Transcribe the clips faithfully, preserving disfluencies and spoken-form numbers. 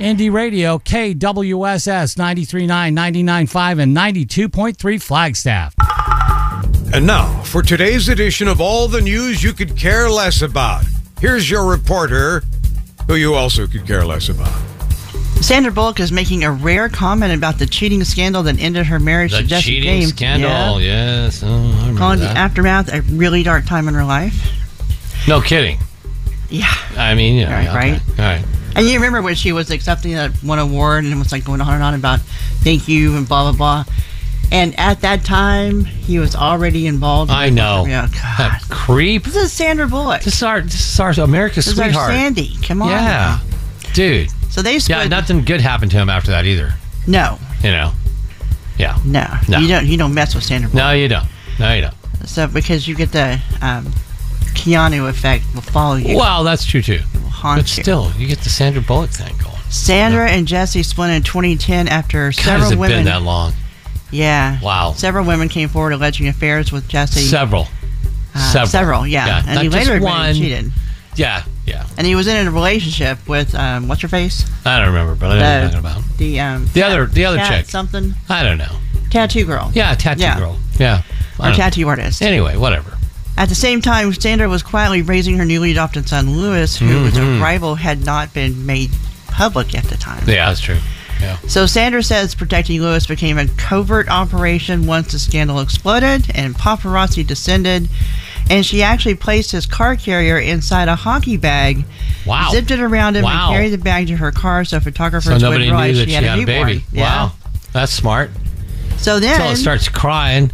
Indie Radio, K W S S ninety-three point nine, ninety-nine point five, and ninety-two point three Flagstaff. And now, for today's edition of all the news you could care less about, here's your reporter, who you also could care less about. Sandra Bullock is making a rare comment about the cheating scandal that ended her marriage The to Jesse cheating James. scandal, Yeah. yes. Oh, I remember Calling the that. aftermath a really dark time in her life. No kidding. Yeah. I mean, yeah. Right, okay. right? All right. And you remember when she was accepting that one award and it was like going on and on about thank you and blah, blah, blah. And at that time, he was already involved. I know. Yeah, That God. creep. This is Sandra Bullock. This is our, this is our America's This is our sweetheart. Sandy. Come on. Yeah. Dude. So they split. Yeah, nothing good happened to him after that either. No. You know? Yeah. No. No. You don't, you don't mess with Sandra Bullock. No, you don't. No, you don't. So because you get the um, Keanu effect will follow you. Well, that's true too. It will haunt But you. still, you get the Sandra Bullock thing going. Sandra and Jesse split in twenty ten after God, several has it women. been that long? Yeah. Wow. Several women came forward alleging affairs with Jesse. Several. Uh, Several. Several, yeah. Yeah, And not he just later admitted one. he cheated. Yeah, yeah. And he was in a relationship with um, what's her face? I don't remember, but I know what you're talking about. The um, The other, the other tat- chick. something I don't know. tattoo girl. Yeah, tattoo Yeah. girl. Yeah. I Or don't- tattoo artist. Anyway, whatever. At the same time, Sandra was quietly raising her newly adopted son, Lewis, who was a Mhm. rival, had not been made public at the time. Yeah, that's true. Yeah. So Sandra says protecting Lewis became a covert operation once the scandal exploded and paparazzi descended. And she actually placed his car carrier inside a hockey bag, Wow. zipped it around him, Wow. and carried the bag to her car so photographers So nobody wouldn't realize knew that she had a newborn. baby. Yeah. Wow. That's smart. So Until then, it starts crying.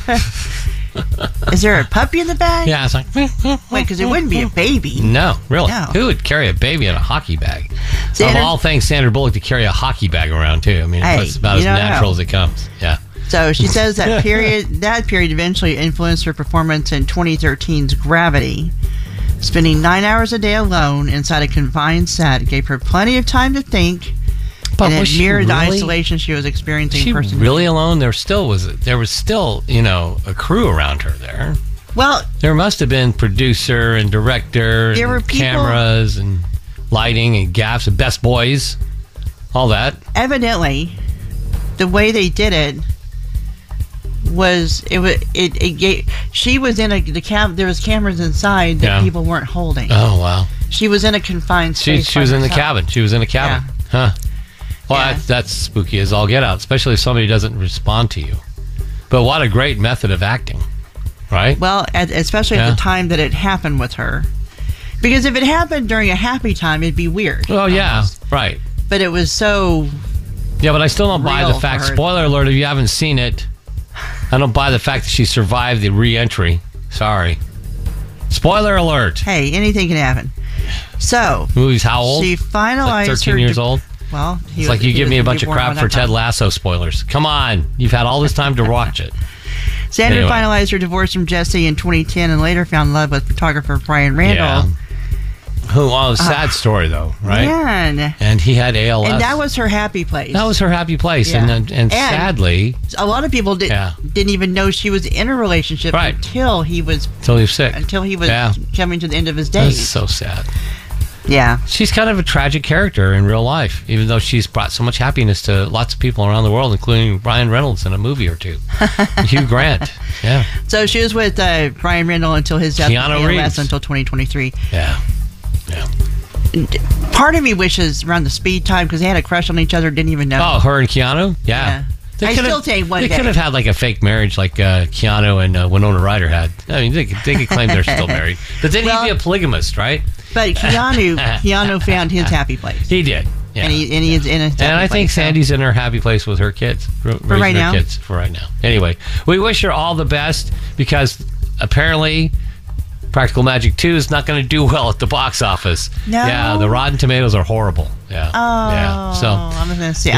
is there a puppy in the bag? Yeah, it's like... Wait, because it wouldn't be a baby. No, really. No. Who would carry a baby in a hockey bag? Sandra- Of all things, Sandra Bullock to carry a hockey bag around, too. I mean, Hey, it's about you as don't natural know. as it comes. Yeah. So she says that period that period eventually influenced her performance in twenty thirteen's Gravity. Spending nine hours a day alone inside a confined set gave her plenty of time to think, But and it was she mirrored the really- isolation she was experiencing She personally. really alone? There still was there was still, you know, a crew around her there. Well, There must have been producer and director There and were people- cameras and lighting and gaffs and best boys, all that. evidently, the way they did it was it was it, it gave, she was in a the cam there was cameras inside that Yeah. people weren't holding. Oh wow. She was in a confined She space. she by was in the herself. cabin. She was in a cabin. Huh. Well, Yeah. that's, that's spooky as all get out, especially if somebody doesn't respond to you. But what a great method of acting, right? Well, at, especially Yeah. at the time that it happened with her. Because if it happened during a happy time, it'd be weird. Oh yeah, almost. right. But it was so. Yeah, but I still don't buy Real the fact. for her. Spoiler alert: if you haven't seen it, I don't buy the fact that she survived the re-entry. Sorry. Spoiler alert. Hey, anything can happen. So. The movie's how old? She finalized Like thirteen her years di- old. Well, he It's was- like you he give was me a gonna bunch be of born crap around for that Ted time. Lasso spoilers. Come on, you've had all this time to watch it. Sandra Anyway. finalized her divorce from Jesse in twenty ten and later found love with photographer Brian Randall. Yeah. Who? Oh, sad story though, right? Man. And he had A L S. And that was her happy place. That was her happy place, Yeah. and, and and sadly, a lot of people did, Yeah. didn't even know she was in a relationship Right. until he was until he was sick. until he was Yeah. coming to the end of his That's days. so sad. Yeah. She's kind of a tragic character in real life, even though she's brought so much happiness to lots of people around the world, including Ryan Reynolds in a movie or two. Hugh Grant. Yeah. So she was with uh, Brian Randall until his death Keanu in A L S Reeves. until twenty twenty-three. Yeah. Yeah. Part of me wishes around the speed time because they had a crush on each other, didn't even know. Oh, her and Keanu? Yeah. Yeah. They I could've- still think one They day. could have had like a fake marriage like uh, Keanu and uh, Winona Ryder had. I mean, they could, they could claim they're still married. But then Well- he'd be a polygamist, right? But Keanu, Keanu found his happy place, He did. Yeah. and he and he is in a. Happy And I think place, so- Sandy's in her happy place with her kids. For right now. Kids for right now. Anyway, we wish her all the best because apparently Practical Magic two is not going to do well at the box office. No. Yeah, the Rotten Tomatoes are horrible. Yeah. Oh, Yeah. So I'm gonna see.